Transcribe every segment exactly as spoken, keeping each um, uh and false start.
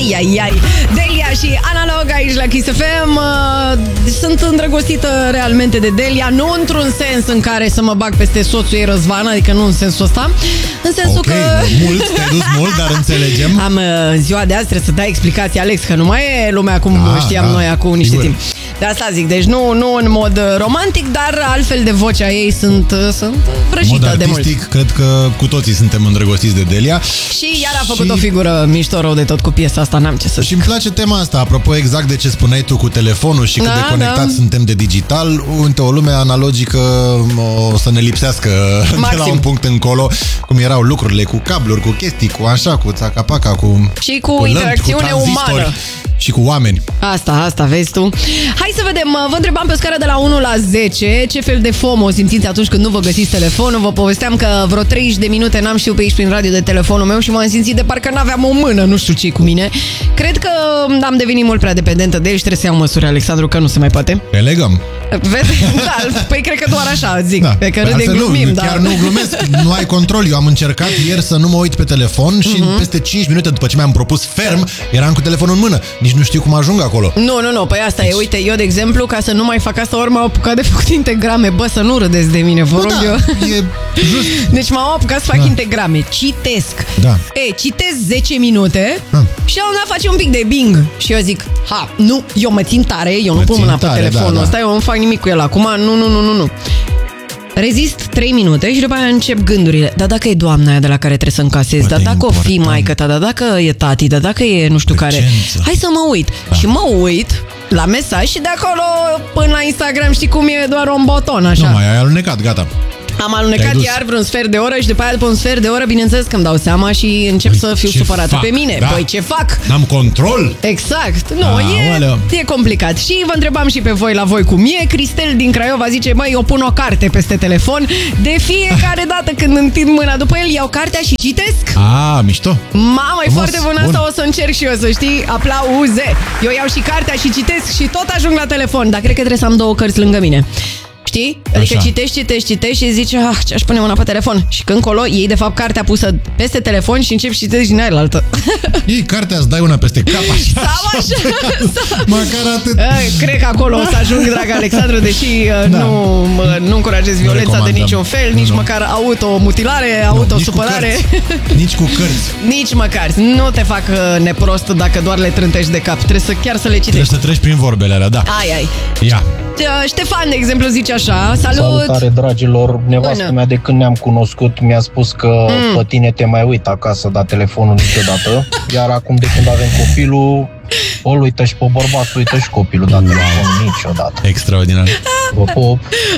Ai, ai, ai. Delia și Analog aici la Kiss F M. Sunt îndrăgostită realmente de Delia, nu într-un sens în care să mă bag peste soțul ei Răzvan, adică nu în sensul ăsta, în sensul okay, că... mult, te-ai dus mult, dar înțelegem. Am ziua de azi trebuie să dai explicații, Alex, că nu mai e lumea cum da, știam da, noi acum niște sigur. timp. De asta zic, deci nu, nu în mod romantic, dar altfel de vocea ei sunt, sunt vrăjită de mult. Cred că cu toții suntem îndrăgostiți de Delia. Și iar a făcut și... o figură mișto rău de tot cu piesa asta, n-am ce să zic. Și îmi place tema asta, apropo exact de ce spuneai tu cu telefonul și cât da, de conectați da. suntem de digital. Uite, o lume analogică o să ne lipsească Maxim. de la un punct încolo, cum erau lucrurile cu cabluri, cu chestii, cu așa, cu țacapaca, cu... Și cu, cu interacțiune lămpi, cu umană. Și cu oameni. Asta, asta vezi tu. Hai să vedem, vă întrebam pe o scară de la unu la zece ce fel de FOMO simțiți atunci când nu vă găsiți telefonul. Vă povesteam că vreo treizeci de minute n-am știut pe aici prin radio de telefonul meu și m-am simțit de parcă n-aveam o mână, nu știu ce cu mine. Cred că am devenit mult prea dependentă de el și trebuie să iau măsuri, Alexandru, că nu se mai poate. Te legăm. Vezi? Da, păi cred că doar așa zic, da. pe că râdem, glumim. Nu, dar... chiar nu glumesc, nu ai control. Eu am încercat ieri să nu mă uit pe telefon și uh-huh. peste cinci minute după ce mi-am propus ferm, eram cu telefonul în mână. Nici nu știu cum ajung acolo. Nu, nu, nu, păi asta deci... e, uite, eu de exemplu, ca să nu mai fac asta, ori m-am apucat de făcut integrame. Bă, să nu râdeți de mine, vă rog da, eu. E just. Deci m-am apucat să fac da. integrame, citesc. Da. E, citesc zece minute da. și la un dat face un pic de bing. Și eu zic, ha, nu, eu mă țin tare, eu mă nu pun mâna tare, pe telefonul da, ăsta, da. eu nu fac nimic cu el acum, nu, nu, nu, nu, nu. Rezist trei minute și după aia încep gândurile. Dar dacă e doamna aia de la care trebuie să încasez, dar dacă o fi maică ta, dar dacă e tati, dar dacă e nu știu Urgență. care, hai să mă uit. Da. Și mă uit la mesaj și de acolo până la Instagram știi cum e, doar un buton așa. Nu, mai ai alunecat, gata. Am alunecat iar vreun sfert de oră și după aia după un sfert de oră, bineînțeles că îmi dau seama și încep păi să fiu supărată fac? pe mine. Da. Păi ce fac? N-am control? Exact. Nu, e, e complicat. Și vă întrebam și pe voi, la voi cum e. Cristel din Craiova zice, măi, eu pun o carte peste telefon. De fiecare dată când întind mâna după el, iau cartea și citesc. Ah, mișto. Mamă, e foarte bună asta, o să încerc și eu, să știi. Aplauze. Eu iau și cartea și citesc și tot ajung la telefon. Dar cred că trebuie să am două cărți lângă mine. Știi? Adică așa. citești, citești, citești și zici, ah, ce-aș pune mâna pe telefon. Și când colo, iei de fapt cartea pusă peste telefon și începi și citești din aia la altă. Iei cartea, îți dai una peste cap așa. Sau așa. Sau... Măcar atât. Cred că acolo o să ajung, drag Alexandru, deși da. nu, nu încurajez violența de niciun fel, nici nu. măcar automutilare, autosupărare. Nici, nici cu cărți. Nici măcar. Nu te fac neprost dacă doar le trântești de cap. Trebuie să chiar să le citești. Trebuie să treci prin vorbele alea, da. Ai, ai. Ia. Ștefan, de exemplu, zice așa. Salut! Salutare, dragilor! Nevastă mea, de când ne-am cunoscut, mi-a spus că mm. pe tine te mai uit acasă, da telefonul niciodată. Iar acum, de când avem copilul, o uită și pe bărbat, uită și copilul, da telefonul niciodată. Extraordinar! Vă pop!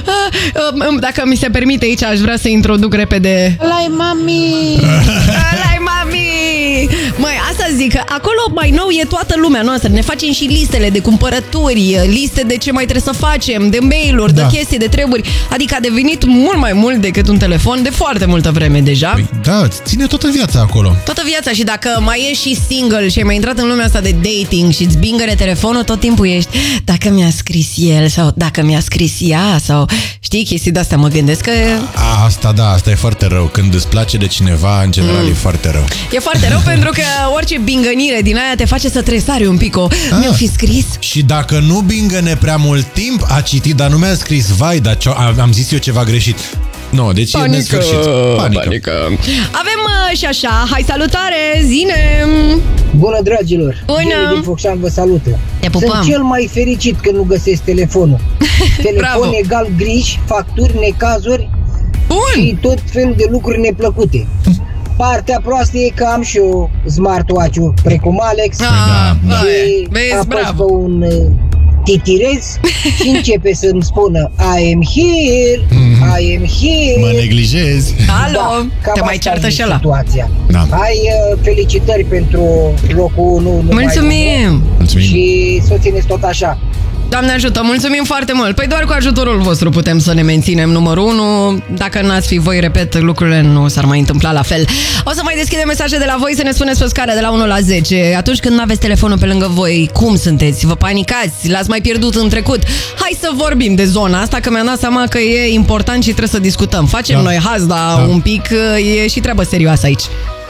Dacă mi se permite aici, aș vrea să introduc repede. Lai mami! Lai mami! Măi, asta zic, că acolo mai nou e toată lumea noastră. Ne facem și listele de cumpărături, liste de ce mai trebuie să facem, de mail-uri, da. de chestii, de treburi. Adică a devenit mult mai mult decât un telefon de foarte multă vreme deja. Păi, da, ține toată viața acolo. Toată viața și dacă mai ești și single și ai mai intrat în lumea asta de dating și îți bingăre telefonul, tot timpul ești dacă mi-a scris el sau dacă mi-a scris ea sau știi, chestii de-astea mă gândesc că... A, asta da, asta e foarte rău. Când îți place de cineva, în general mm. e foarte rău. E foarte rău pentru că orice bingănire din aia te face să tresari un pic. O, mi-a fi scris? Și dacă nu bingăne prea mult timp, a citit, dar nu mi-a scris, vai, dar am zis eu ceva greșit. Nu, deci panică, e nesfârșit. Panică. Panică. Avem uh, și așa, hai salutare, zine! Bună, dragilor! Bună! Gine din Focșani vă salută! Te pupăm. Sunt cel mai fericit când nu găsesc telefonul. Telefon egal griji, facturi, necazuri Bun. și tot felul de lucruri neplăcute. Partea proastă e că am și eu smartwatch-ul, precum Alex, ah, și apăs pe un uh, titirez și începe să-mi spună I am here, mm-hmm. I am here. Mă neglijezi. Alo, da, te mai ceartă și ăla. Da. Hai, uh, felicitări pentru locul unu. Mulțumim! Mulțumim! Și să o țineți tot așa. Doamne ajută, mulțumim foarte mult. Păi doar cu ajutorul vostru putem să ne menținem numărul unu. Dacă n-ați fi voi, repet, lucrurile nu s-ar mai întâmpla la fel. O să mai deschidem mesaje de la voi, să ne spuneți pe o scară de la unu la zece. Atunci când n-aveți telefonul pe lângă voi, cum sunteți? Vă panicați? L-ați mai pierdut în trecut? Hai să vorbim de zona asta, că mi-am dat seama că e important și trebuie să discutăm. Facem da. noi haz, dar da. un pic e și treabă serioasă aici.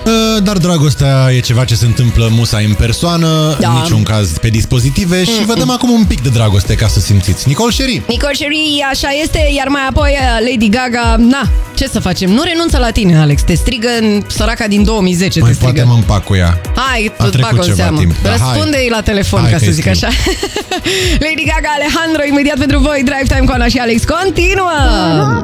Dar dragostea e ceva ce se întâmplă musai în persoană, da. În niciun caz pe dispozitive. Mm-mm. Și vă dăm acum un pic de dragoste ca să simțiți. Nicole Sherry. Nicole Sherry, așa este. Iar mai apoi Lady Gaga. Na, ce să facem? Nu renunță la tine, Alex. Te strigă în săraca din două mii zece. Mai te strigă. Poate mă împac cu ea. Hai, tot bag o seamă. Răspunde-i la telefon, hai, ca să zic așa. Lady Gaga, Alejandro, imediat pentru voi. Drive Time cu Ana și Alex continuă.